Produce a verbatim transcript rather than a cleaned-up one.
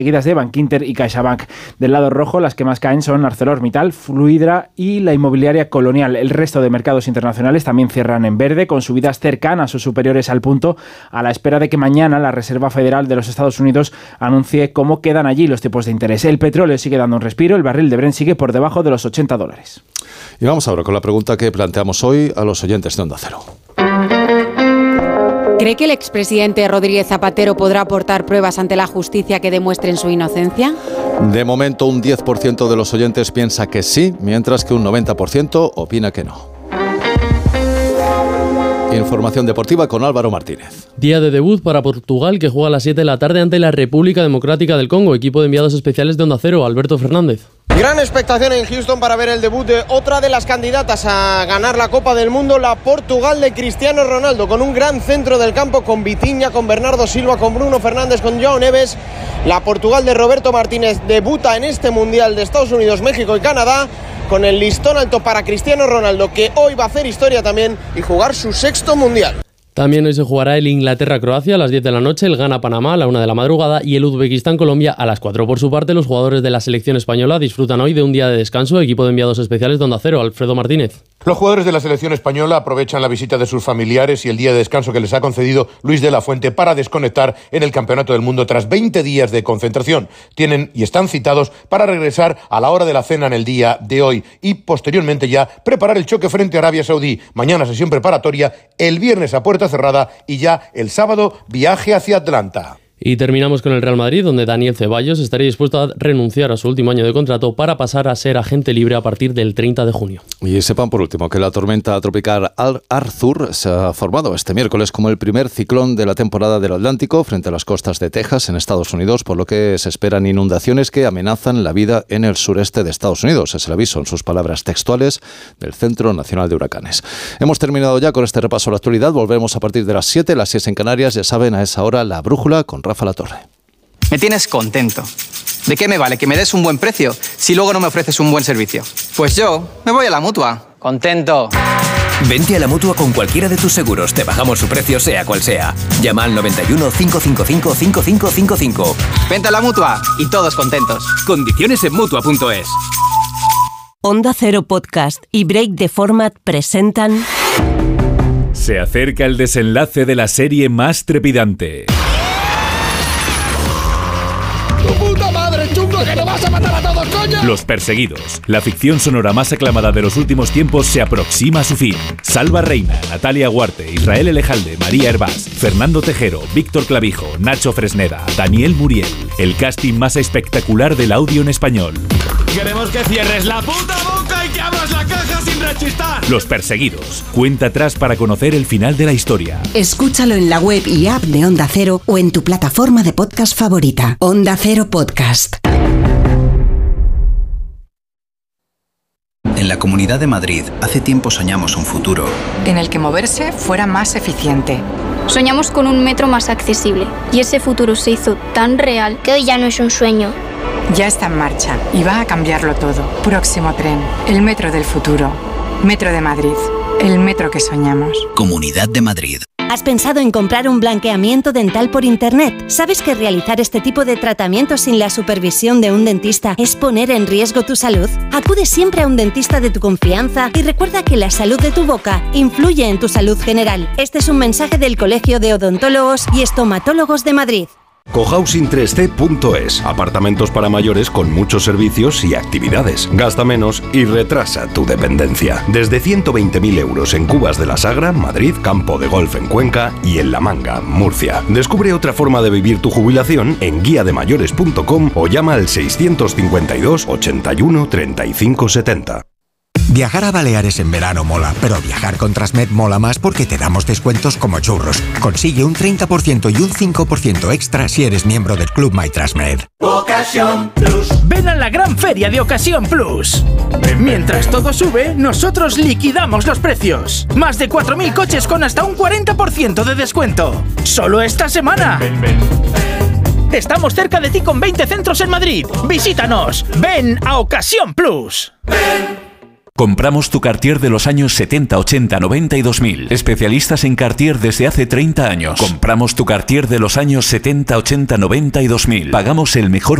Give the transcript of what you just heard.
seguidas de Bankinter y CaixaBank. Del lado rojo, las que más caen son ArcelorMittal, Fluidra y la inmobiliaria Colonial. El resto de mercados internacionales también cierran en verde, con subidas cercanas o superiores al punto, a la espera de que mañana la Reserva Federal de los Estados Unidos anuncie cómo quedan allí los tipos de interés. El petróleo sigue dando un respiro, el barril de Brent sigue por debajo de los ochenta dólares. Y vamos ahora con la pregunta que planteamos hoy a los oyentes de Onda Cero. ¿Cree que el expresidente Rodríguez Zapatero podrá aportar pruebas ante la justicia que demuestren su inocencia? De momento, un diez por ciento de los oyentes piensa que sí, mientras que un noventa por ciento opina que no. Información deportiva con Álvaro Martínez. Día de debut para Portugal, que juega a las siete de la tarde ante la República Democrática del Congo. Equipo de enviados especiales de Onda Cero, Alberto Fernández. Gran expectación en Houston para ver el debut de otra de las candidatas a ganar la Copa del Mundo, la Portugal de Cristiano Ronaldo, con un gran centro del campo, con Vitinha, con Bernardo Silva, con Bruno Fernández, con João Neves. La Portugal de Roberto Martínez debuta en este Mundial de Estados Unidos, México y Canadá, con el listón alto para Cristiano Ronaldo, que hoy va a hacer historia también y jugar su sexto Mundial. También hoy se jugará el Inglaterra-Croacia a las diez de la noche, el Ghana-Panamá a la una de la madrugada y el Uzbekistán-Colombia a las cuatro. Por su parte, los jugadores de la selección española disfrutan hoy de un día de descanso. Equipo de enviados especiales de Onda Cero, Alfredo Martínez. Los jugadores de la selección española aprovechan la visita de sus familiares y el día de descanso que les ha concedido Luis de la Fuente para desconectar en el Campeonato del Mundo tras veinte días de concentración. Tienen y están citados para regresar a la hora de la cena en el día de hoy y posteriormente ya preparar el choque frente a Arabia Saudí. Mañana sesión preparatoria, el viernes a puerta cerrada y ya el sábado viaje hacia Atlanta. Y terminamos con el Real Madrid, donde Daniel Ceballos estaría dispuesto a renunciar a su último año de contrato para pasar a ser agente libre a partir del treinta de junio. Y sepan por último que la tormenta tropical Arthur se ha formado este miércoles como el primer ciclón de la temporada del Atlántico frente a las costas de Texas en Estados Unidos, por lo que se esperan inundaciones que amenazan la vida en el sureste de Estados Unidos. Es el aviso en sus palabras textuales del Centro Nacional de Huracanes. Hemos terminado ya con este repaso a la actualidad. Volvemos a partir de las siete, las seis en Canarias. Ya saben, a esa hora la brújula con Rafa La Torre. Me tienes contento. ¿De qué me vale que me des un buen precio si luego no me ofreces un buen servicio? Pues yo me voy a la Mutua. Contento. Vente a la Mutua con cualquiera de tus seguros. Te bajamos su precio sea cual sea. Llama al noventa y uno, cinco cinco cinco, cinco cinco cinco cinco. Vente a la Mutua y todos contentos. Condiciones en Mutua punto es. Onda Cero Podcast y Break the Format presentan... Se acerca el desenlace de la serie más trepidante. ¡Puta madre, chungo, que nos vas a matar a todos, coño! Los Perseguidos. La ficción sonora más aclamada de los últimos tiempos se aproxima a su fin. Salva Reina, Natalia Guarte, Israel Elejalde, María Hervás, Fernando Tejero, Víctor Clavijo, Nacho Fresneda, Daniel Muriel. El casting más espectacular del audio en español. Queremos que cierres la puta boca y que abras la caja sin rechistar. Los Perseguidos. Cuenta atrás para conocer el final de la historia. Escúchalo en la web y app de Onda Cero o en tu plataforma de podcast favorita. Onda Cero Podcast. En la Comunidad de Madrid, hace tiempo soñamos un futuro en el que moverse fuera más eficiente. Soñamos con un metro más accesible y ese futuro se hizo tan real que hoy ya no es un sueño. Ya está en marcha y va a cambiarlo todo. Próximo tren, el metro del futuro. Metro de Madrid, el metro que soñamos. Comunidad de Madrid. ¿Has pensado en comprar un blanqueamiento dental por internet? ¿Sabes que realizar este tipo de tratamiento sin la supervisión de un dentista es poner en riesgo tu salud? Acude siempre a un dentista de tu confianza y recuerda que la salud de tu boca influye en tu salud general. Este es un mensaje del Colegio de Odontólogos y Estomatólogos de Madrid. Cohousing tres C punto es. Apartamentos para mayores con muchos servicios y actividades. Gasta menos y retrasa tu dependencia. Desde ciento veinte mil euros en Cubas de la Sagra, Madrid, Campo de Golf en Cuenca y en La Manga, Murcia. Descubre otra forma de vivir tu jubilación en guía de mayores punto com o llama al seiscientos cincuenta y dos, ochenta y uno, treinta y cinco setenta. Viajar a Baleares en verano mola, pero viajar con Transmed mola más porque te damos descuentos como churros. Consigue un treinta por ciento y un cinco por ciento extra si eres miembro del Club My Transmed. Ocasión Plus. Ven a la gran feria de Ocasión Plus. Mientras todo sube, nosotros liquidamos los precios. Más de cuatro mil coches con hasta un cuarenta por ciento de descuento. Solo esta semana. Ven, ven, ven. Estamos cerca de ti con veinte centros en Madrid. Visítanos. Ven a Ocasión Plus. Ven. Compramos tu Cartier de los años setenta, ochenta, noventa y dos mil. Especialistas en Cartier desde hace treinta años. Compramos tu Cartier de los años setenta, ochenta, noventa y dos mil. Pagamos el mejor